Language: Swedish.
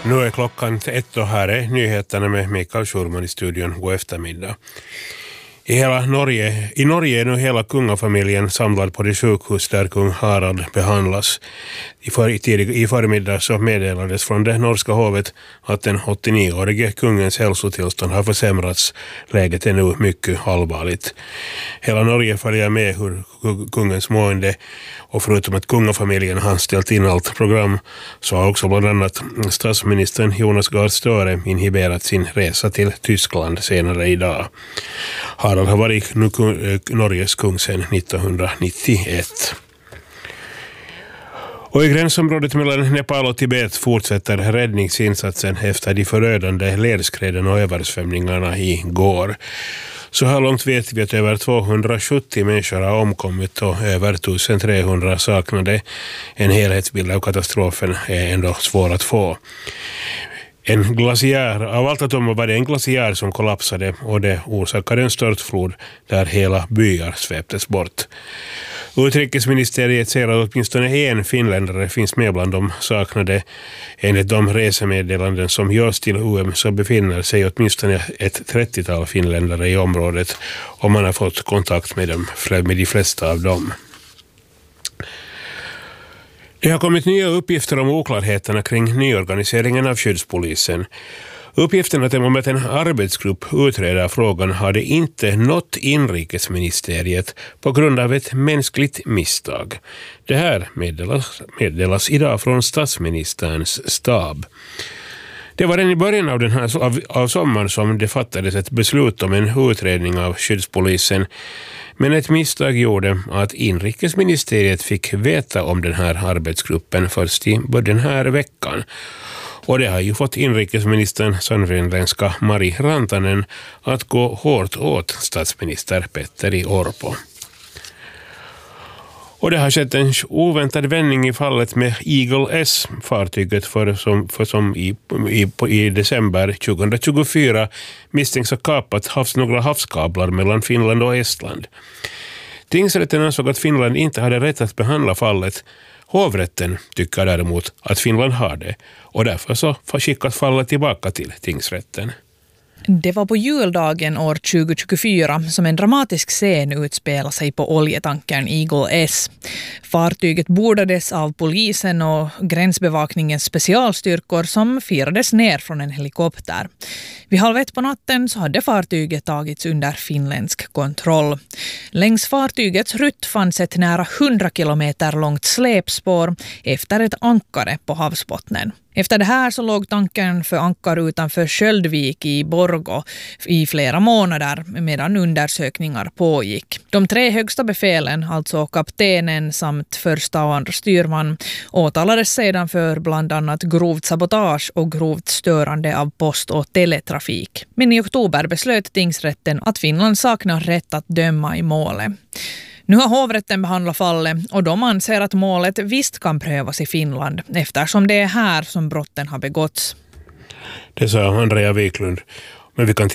Nu är klockan 1 och här är nyheterna med Mikael Schurman i studion. God eftermiddag. I Norge är nu hela kungafamiljen samlad på det sjukhus där kung Harald behandlas. I förmiddag så meddelades från det norska hovet att den 89-årige kungens hälsotillstånd har försämrats. Läget är nu mycket allvarligt. Hela Norge följer med hur kungens mående, och förutom att kungafamiljen har ställt in allt program så har också bland annat statsministern Jonas Gahr Støre inhiberat sin resa till Tyskland senare idag. Harald har varit Norges kung sedan 1991. Och i gränsområdet mellan Nepal och Tibet fortsätter räddningsinsatsen efter de förödande ledskreden och översvämningarna igår. Så här långt vet vi att över 270 människor har omkommit och över 1300 saknade. En helhetsbild av katastrofen är ändå svår att få. En glaciär, av allt att döma var det en glaciär som kollapsade och det orsakade en störtflod där hela byar sveptes bort. Utrikesministeriet säger att åtminstone en finländare finns med bland de saknade. Enligt de resemeddelanden som görs till UM så befinner sig åtminstone ett 30-tal finländare i området och man har fått kontakt med de flesta av dem. Det har kommit nya uppgifter om oklarheterna kring nyorganiseringen av skyddspolisen. Uppgifterna om att en arbetsgrupp utreder frågan hade inte nått inrikesministeriet på grund av ett mänskligt misstag. Det här meddelas idag från statsministerns stab. Det var redan i början av sommaren som det fattades ett beslut om en utredning av skyddspolisen. Men ett misstag gjorde att inrikesministeriet fick veta om den här arbetsgruppen först i den här veckan. Och det har ju fått inrikesministern sannfinländska Mari Rantanen att gå hårt åt statsminister Petteri Orpo. Och det har skett en oväntad vändning i fallet med Eagle S, fartyget som i december 2024 misstänks ha kapat några havskablar mellan Finland och Estland. Tingsrätten ansåg att Finland inte hade rätt att behandla fallet. Hovrätten tycker däremot att Finland har det och därför så skickas fallet tillbaka till tingsrätten. Det var på juldagen år 2024 som en dramatisk scen utspelade sig på oljetankern Eagle S. Fartyget bordades av polisen och gränsbevakningens specialstyrkor som firades ner från en helikopter. Vid 1:30 på natten så hade fartyget tagits under finländsk kontroll. Längs fartygets rutt fanns ett nära 100 kilometer långt släpspår efter ett ankare på havsbottnen. Efter det här så låg tankern för ankar utanför Sköldvik i Borgå i flera månader medan undersökningar pågick. De 3 högsta befälen, alltså kaptenen samt första och andra styrman, åtalades sedan för bland annat grovt sabotage och grovt störande av post- och teletrafik. Men i oktober beslöt tingsrätten att Finland saknar rätt att döma i målet. Nu har hovrätten behandlat fallet och de anser att målet visst kan prövas i Finland eftersom det är här som brotten har begåtts. Det sa Andrea Wiklund. Men vi kan